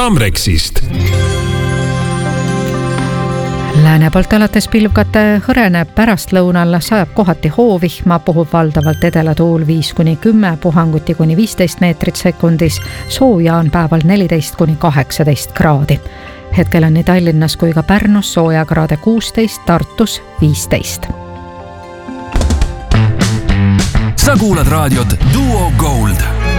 Tamrexist. Lääne poolt alates pilvkate hõreneb pärastlõunal, sajab kohati hoovihma, puhub valdavalt edelatuul 5-10, puhanguti kuni 15 meetrit sekundis, sooja on päeval 14-18 kraadi. Hetkel on nii Tallinnas kui ka Pärnus soojakraade 16, Tartus 15. Sa kuulad raadiot Duo Gold.